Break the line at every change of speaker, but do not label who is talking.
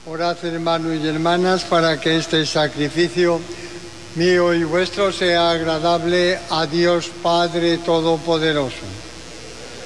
Orad, hermanos y hermanas, para que este sacrificio mío y vuestro sea agradable a Dios Padre Todopoderoso.